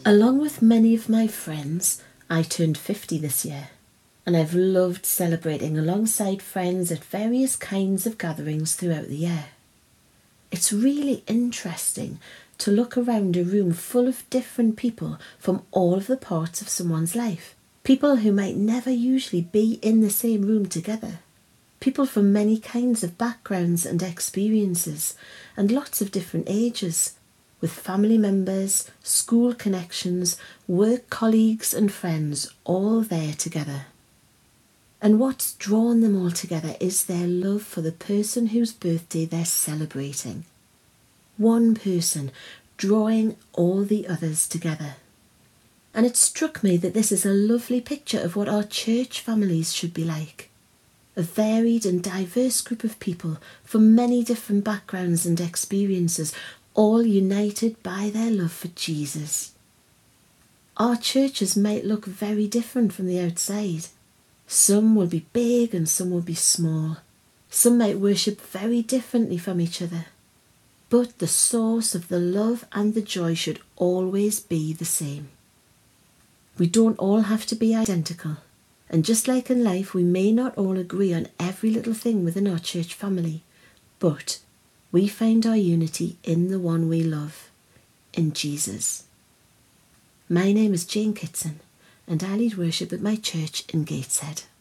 Along with many of my friends, I turned 50 this year, and I've loved celebrating alongside friends at various kinds of gatherings throughout the year. It's really interesting to look around a room full of different people from all of the parts of someone's life. People who might never usually be in the same room together. People from many kinds of backgrounds and experiences, and lots of different ages, with family members, school connections, work colleagues and friends all there together. And what's drawn them all together is their love for the person whose birthday they're celebrating. One person drawing all the others together. And it struck me that this is a lovely picture of what our church families should be like. A varied and diverse group of people from many different backgrounds and experiences, all united by their love for Jesus. Our churches might look very different from the outside. Some will be big and some will be small. Some might worship very differently from each other. But the source of the love and the joy should always be the same. We don't all have to be identical. And just like in life, we may not all agree on every little thing within our church family. But we find our unity in the one we love, in Jesus. My name is Jane Kitson, and I lead worship at my church in Gateshead.